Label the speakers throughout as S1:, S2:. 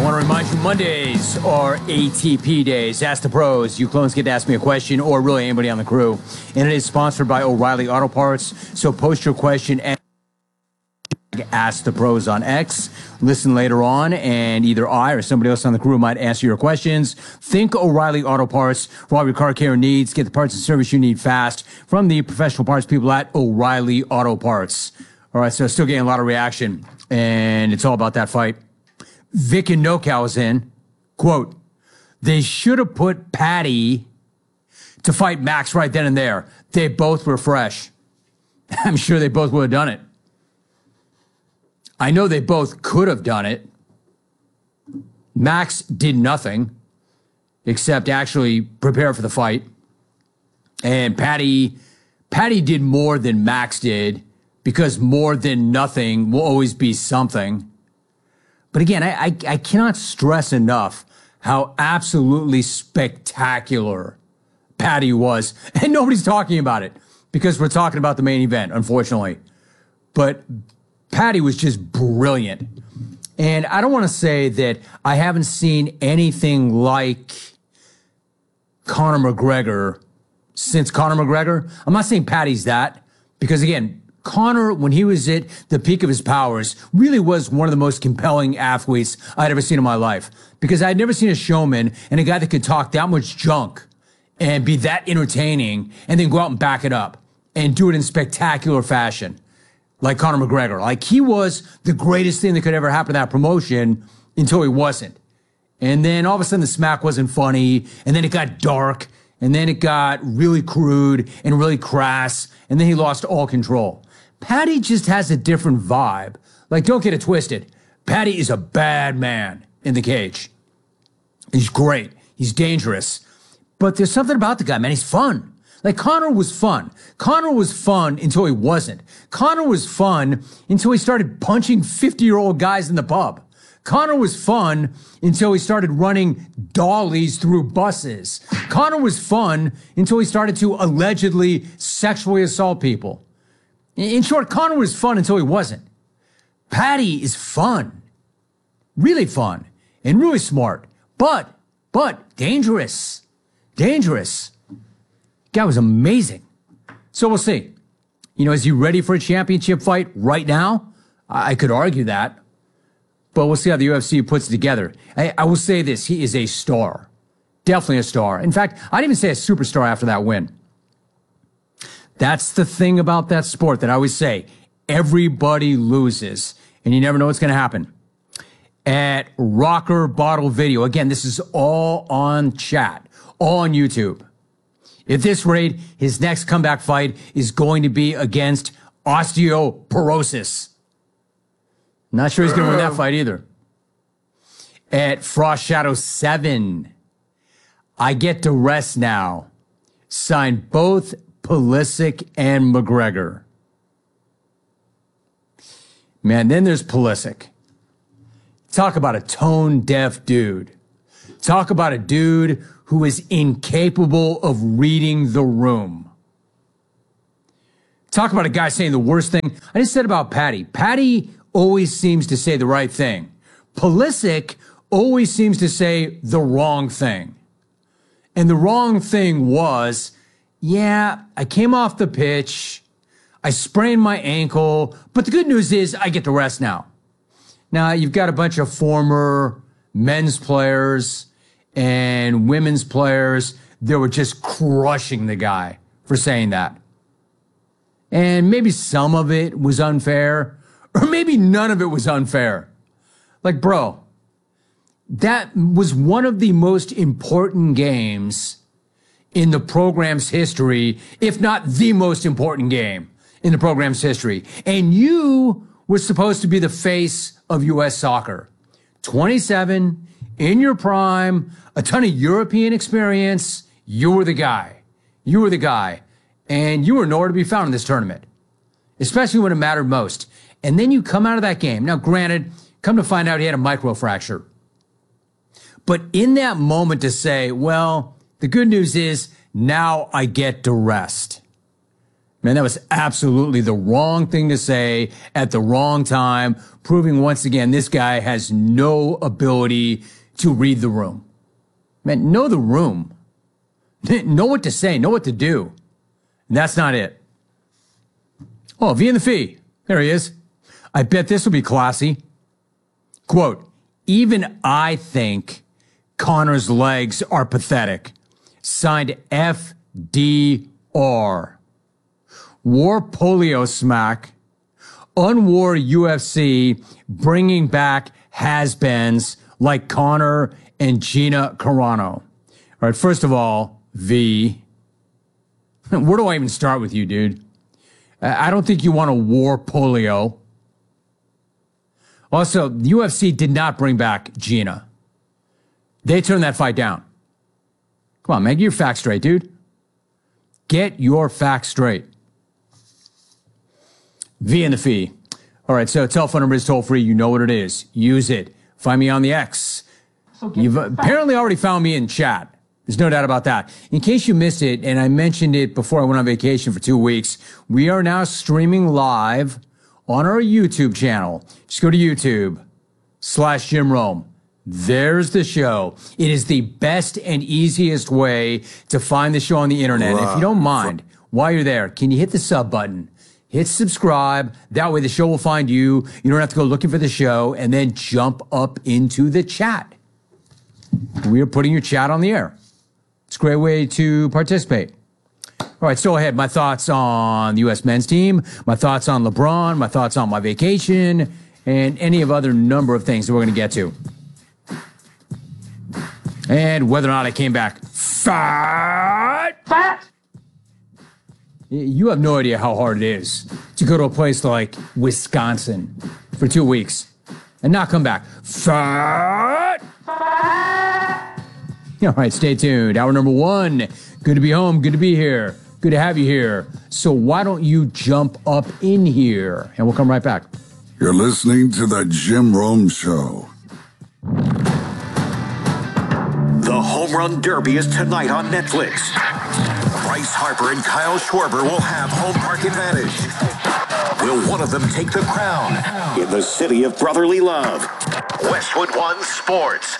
S1: want to remind you, Mondays are ATP days. Ask the pros. You clones get to ask me a question, or really anybody on the crew. And it is sponsored by O'Reilly Auto Parts. So post your question and Ask the Pros on X. Listen later on, and either I or somebody else on the crew might answer your questions. Think O'Reilly Auto Parts for all your car care needs. Get the parts and service you need fast from the professional parts people at O'Reilly Auto Parts. All right, so still getting a lot of reaction, and it's all about that fight. Vic and NoCal is in. Quote, they should have put Paddy to fight Max right then and there. They both were fresh. I'm sure they both would have done it. I know they both could have done it. Max did nothing except actually prepare for the fight. And Paddy did more than Max did, because more than nothing will always be something. But again, I cannot stress enough how absolutely spectacular Paddy was. And nobody's talking about it because we're talking about the main event, unfortunately. But Paddy was just brilliant. And I don't want to say that I haven't seen anything like Conor McGregor since Conor McGregor. I'm not saying Paddy's that, because again, Conor, when he was at the peak of his powers, really was one of the most compelling athletes I'd ever seen in my life. Because I'd never seen a showman and a guy that could talk that much junk and be that entertaining and then go out and back it up and do it in spectacular fashion. Like Conor McGregor. Like, he was the greatest thing that could ever happen to that promotion until he wasn't. And then all of a sudden the smack wasn't funny, and then it got dark, and then it got really crude and really crass, and then he lost all control. Paddy just has a different vibe. Like, don't get it twisted. Paddy is a bad man in the cage. He's great. He's dangerous. But there's something about the guy, man. He's fun. Like, Conor was fun. Conor was fun until he wasn't. Conor was fun until he started punching 50-year-old guys in the pub. Conor was fun until he started running dollies through buses. Conor was fun until he started to allegedly sexually assault people. In short, Conor was fun until he wasn't. Paddy is fun. Really fun. And really smart. But dangerous. Dangerous. Guy was amazing. So we'll see. You know, is he ready for a championship fight right now? I could argue that. But we'll see how the UFC puts it together. I will say this. He is a star. Definitely a star. In fact, I'd even say a superstar after that win. That's the thing about that sport that I always say. Everybody loses. And you never know what's going to happen. At Rocker Bottle Video. Again, this is all on chat. All on YouTube. At this rate, his next comeback fight is going to be against osteoporosis. Not sure he's going to win that fight either. At Frost Shadow 7, I get to rest now. Signed both Pulisic and McGregor. Man, then there's Pulisic. Talk about a tone-deaf dude. Talk about a dude who is incapable of reading the room. Talk about a guy saying the worst thing. I just said about Paddy. Paddy always seems to say the right thing. Pulisic always seems to say the wrong thing. And the wrong thing was, yeah, I came off the pitch, I sprained my ankle, but the good news is I get to rest now. Now, you've got a bunch of former men's players and women's players that were just crushing the guy for saying that. And maybe some of it was unfair, or maybe none of it was unfair. Like, bro, that was one of the most important games in the program's history, if not the most important game in the program's history. And you were supposed to be the face of U.S. soccer. 27, in your prime, a ton of European experience. You were the guy. You were the guy. And you were nowhere to be found in this tournament, especially when it mattered most. And then you come out of that game. Now, granted, come to find out he had a microfracture. But in that moment to say, well, the good news is now I get to rest. Man, that was absolutely the wrong thing to say at the wrong time, proving once again this guy has no ability to read the room. Man, know the room. Know what to say, know what to do. And that's not it. Oh, V and the Fee. There he is. I bet this will be classy. Quote, even I think Conor's legs are pathetic. Signed FDR. War polio smack. Unwar UFC bringing back has-beens like Conor and Gina Carano. All right, first of all, V, where do I even start with you, dude? I don't think you want to war polio. Also, the UFC did not bring back Gina. They turned that fight down. Come on, man, get your facts straight, dude. Get your facts straight. V and the Fee. All right, so telephone number is toll free. You know what it is. Use it. Find me on the X. You've apparently already found me in chat. There's no doubt about that. In case you missed it, and I mentioned it before I went on vacation for 2 weeks, we are now streaming live on our YouTube channel. Just go to YouTube/Jim Rome. There's the show. It is the best and easiest way to find the show on the internet. If you don't mind, while you're there, can you hit the sub button? Hit subscribe. That way the show will find you. You don't have to go looking for the show and then jump up into the chat. We are putting your chat on the air. It's a great way to participate. All right, so ahead. My thoughts on the U.S. men's team, my thoughts on LeBron, my thoughts on my vacation, and any of other number of things that we're going to get to. And whether or not I came back fat. You have no idea how hard it is to go to a place like Wisconsin for 2 weeks and not come back fat. All right, stay tuned. Hour number 1. Good to be home. Good to be here. Good to have you here. So why don't you jump up in here? And we'll come right back.
S2: You're listening to the Jim Rome Show.
S3: The Home Run Derby is tonight on Netflix. Bryce Harper and Kyle Schwarber will have home park advantage. Will one of them take the crown in the city of brotherly love? Westwood One Sports.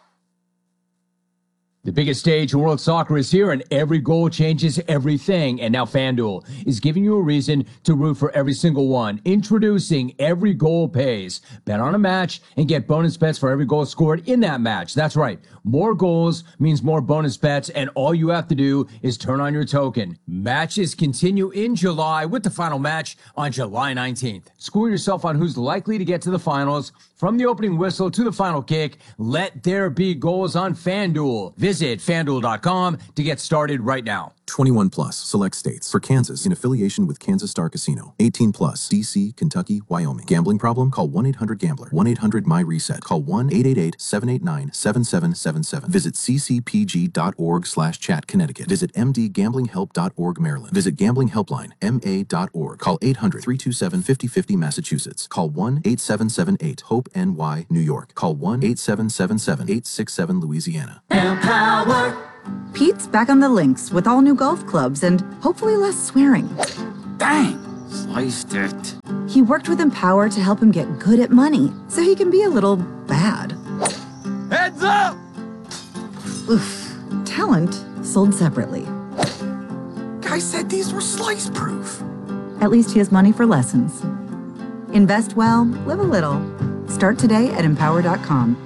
S1: The biggest stage in world soccer is here, and every goal changes everything. And now FanDuel is giving you a reason to root for every single one. Introducing Every Goal Pays. Bet on a match and get bonus bets for every goal scored in that match. That's right. More goals means more bonus bets, and all you have to do is turn on your token. Matches continue in July with the final match on July 19th. Score yourself on who's likely to get to the finals. From the opening whistle to the final kick, let there be goals on FanDuel. Visit FanDuel.com to get started right now.
S4: 21 plus, select states. For Kansas, in affiliation with Kansas Star Casino. 18 plus, D.C., Kentucky, Wyoming. Gambling problem? Call 1-800-GAMBLER. 1-800-MY-RESET. Call 1-888-789-7777. Visit ccpg.org/chat Connecticut. Visit mdgamblinghelp.org Maryland. Visit Gambling Helpline, ma.org. Call 800-327-5050 Massachusetts. Call 1-8778-HOPE-NY New York. Call 1-8777-867 Louisiana.
S5: Empower. Pete's back on the links with all new golf clubs and hopefully less swearing.
S6: Dang, sliced it.
S5: He worked with Empower to help him get good at money so he can be a little bad.
S6: Heads up!
S5: Oof. Talent sold separately.
S6: Guy said these were slice proof.
S5: At least he has money for lessons. Invest well, live a little. Start today at empower.com.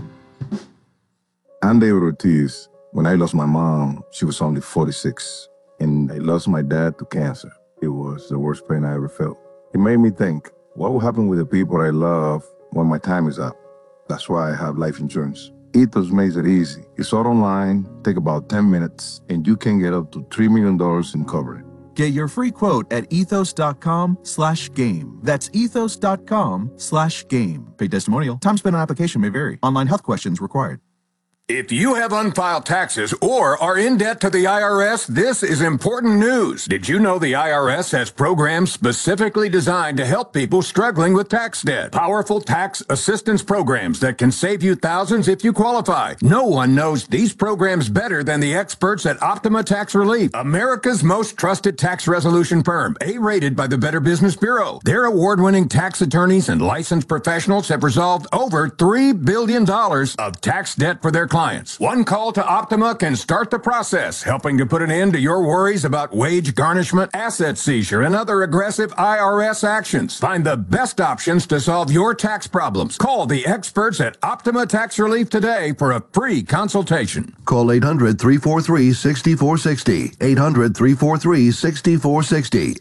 S7: I'm David Ortiz. When I lost my mom, she was only 46, and I lost my dad to cancer. It was the worst pain I ever felt. It made me think, what will happen with the people I love when my time is up? That's why I have life insurance. Ethos makes it easy. It's all online, take about 10 minutes, and you can get up to $3 million in coverage.
S8: Get your free quote at ethos.com/game. That's ethos.com/game. Paid testimonial. Time spent on application may vary. Online health questions required. If you have unfiled taxes or are in debt to the IRS, this is important news. Did you know the IRS has programs specifically designed to help people struggling with tax debt? Powerful tax assistance programs that can save you thousands if you qualify. No one knows these programs better than the experts at Optima Tax Relief, America's most trusted tax resolution firm, A-rated by the Better Business Bureau. Their award-winning tax attorneys and licensed professionals have resolved over $3 billion of tax debt for their clients. One call to Optima can start the process, helping to put an end to your worries about wage garnishment, asset seizure, and other aggressive IRS actions. Find the best options to solve your tax problems. Call the experts at Optima Tax Relief today for a free consultation.
S9: Call 800-343-6460. 800-343-6460.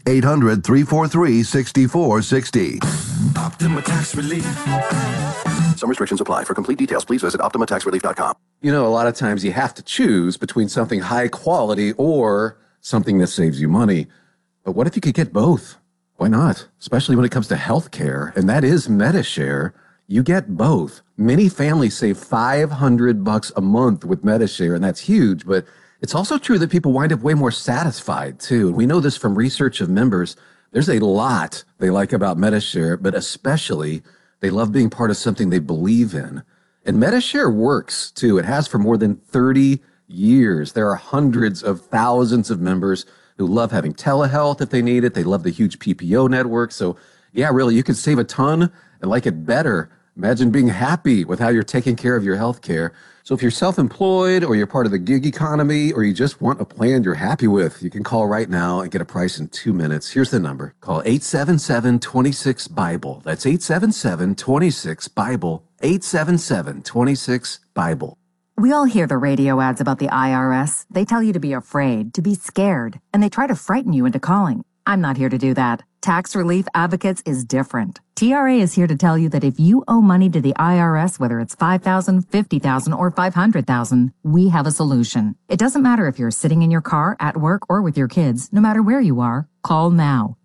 S9: 800-343-6460.
S6: Optima Tax Relief.
S4: Some restrictions apply. For complete details, please visit OptimaTaxRelief.com. You know, a lot of times you have to choose between something high quality or something that saves you money. But what if you could get both? Why not? Especially when it comes to healthcare, and that is Medi-Share. You get both. Many families save $500 a month with Medi-Share, and that's huge. But it's also true that people wind up way more satisfied, too. And we know this from research of members. There's a lot they like about Medi-Share, but especially they love being part of something they believe in. And Medi-Share works, too. It has for more than 30 years. There are hundreds of thousands of members who love having telehealth if they need it. They love the huge PPO network. So, yeah, really, you could save a ton and like it better. Imagine being happy with how you're taking care of your health care. So if you're self-employed or you're part of the gig economy or you just want a plan you're happy with, you can call right now and get a price in 2 minutes. Here's the number. Call 877-26-BIBLE. That's 877-26-BIBLE. 877-26-BIBLE.
S5: We all hear the radio ads about the IRS. They tell you to be afraid, to be scared, and they try to frighten you into calling. I'm not here to do that. Tax Relief Advocates is different. TRA is here to tell you that if you owe money to the IRS, whether it's $5,000, $50,000, or $500,000, we have a solution. It doesn't matter if you're sitting in your car, at work, or with your kids. No matter where you are, call now.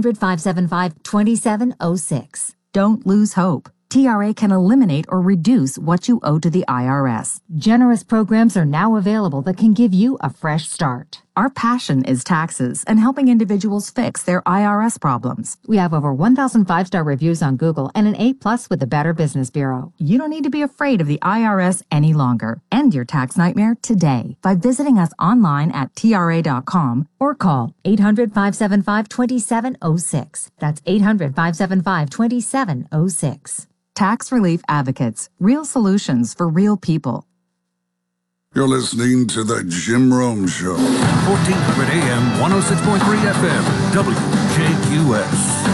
S10: 800-575-2706.
S5: Don't lose hope. TRA can eliminate or reduce what you owe to the IRS.
S10: Generous programs are now available that can give you a fresh start.
S5: Our passion is taxes and helping individuals fix their IRS problems.
S10: We have over 1,000 5-star reviews on Google and an A+ with the Better Business Bureau.
S5: You don't need to be afraid of the IRS any longer. End your tax nightmare today by visiting us online at TRA.com or call
S10: 800-575-2706. That's 800-575-2706.
S5: Tax Relief Advocates. Real solutions for real people.
S2: You're listening to The Jim Rome Show.
S11: 1400 AM, 106.3 FM, WJQS.